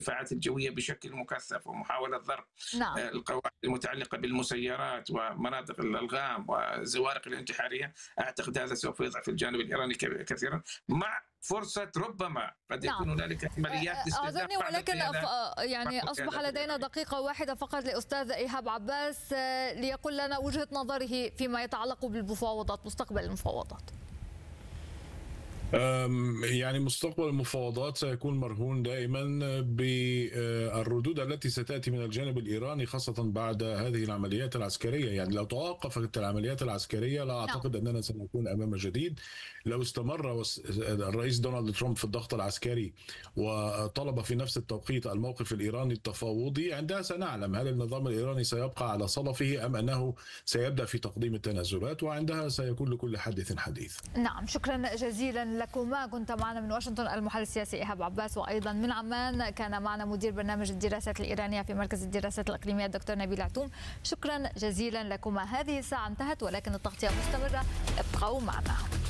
الدفاعات الجوية بشكل مكثف ومحاولة ضرب نعم. القواعد المتعلقة بالمسيرات ومناطق الألغام والزوارق الانتحارية. أعتقد هذا سوف يضعف الجانب الإيراني كثيرا، مع فرصة ربما قد يكون نعم. هنالك عمليات استهداف أعذرني، بعض ولكن يعني بعض أصبح القيادات لدينا الإيرانية. دقيقة واحدة فقط لأستاذ إيهاب عباس ليقول لنا وجهة نظره فيما يتعلق بالمفاوضات، مستقبل المفاوضات. يعني مستقبل المفاوضات سيكون مرهون دائما بالردود التي ستأتي من الجانب الإيراني، خاصة بعد هذه العمليات العسكرية. يعني لو توقفت العمليات العسكرية لا أعتقد أننا سنكون أمام جديد. لو استمر الرئيس دونالد ترامب في الضغط العسكري وطلب في نفس التوقيت الموقف الإيراني التفاوضي، عندها سنعلم هل النظام الإيراني سيبقى على صلفه أم أنه سيبدأ في تقديم التنازلات، وعندها سيكون لكل حديث حديث. نعم، شكرا جزيلا لكما. كنت معنا من واشنطن المحلل السياسي إيهاب عباس، وأيضا من عمان كان معنا مدير برنامج الدراسات الإيرانية في مركز الدراسات الإقليمية الدكتور نبيل عتوم. شكرا جزيلا لكما. هذه الساعة انتهت ولكن التغطية مستمرة، ابقوا معنا.